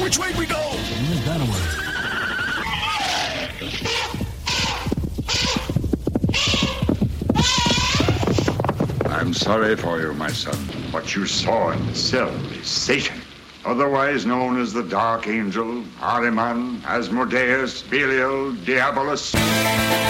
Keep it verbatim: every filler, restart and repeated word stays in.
Which way we go? That way. I'm sorry for you, my son. What you saw in the cell is Satan, otherwise known as the Dark Angel, Ahriman, Asmodeus, Belial, Diabolus.